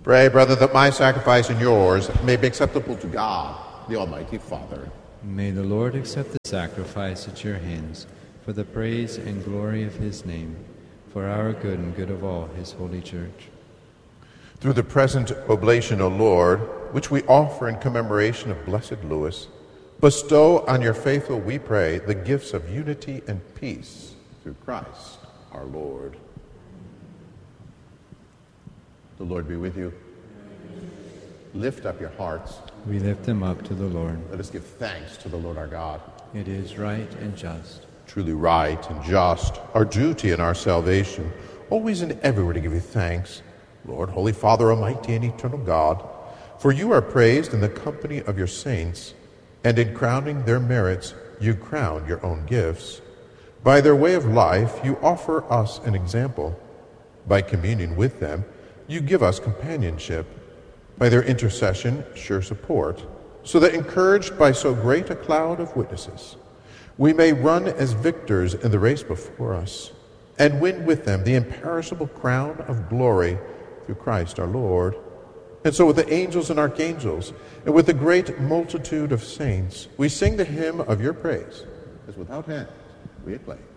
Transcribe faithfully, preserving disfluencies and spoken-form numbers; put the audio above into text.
Pray, brother, that my sacrifice and yours may be acceptable to God, the Almighty Father. May the Lord accept the sacrifice at your hands for the praise and glory of his name, for our good and good of all his holy church. Through the present oblation, O Lord, which we offer in commemoration of Blessed Louis, bestow on your faithful, we pray, the gifts of unity and peace through Christ our Lord. The Lord be with you. Lift up your hearts. We lift them up to the Lord. Let us give thanks to the Lord our God. It is right and just. Truly right and just, our duty and our salvation, always and everywhere to give you thanks, Lord, Holy Father, Almighty and eternal God, for you are praised in the company of your saints, and in crowning their merits you crown your own gifts. By their way of life you offer us an example. By communion with them you give us companionship. By their intercession, sure support, so that encouraged by so great a cloud of witnesses, we may run as victors in the race before us, and win with them the imperishable crown of glory through Christ our Lord. And so with the angels and archangels, and with the great multitude of saints, we sing the hymn of your praise, as without end we acclaim.